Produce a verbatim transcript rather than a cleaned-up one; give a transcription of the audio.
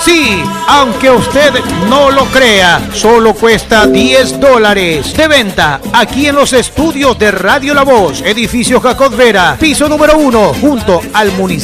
Sí, aunque usted no lo crea, solo cuesta diez dólares. De venta aquí en los estudios de Radio La Voz, edificio Jacot Vera, piso número uno, junto al municipio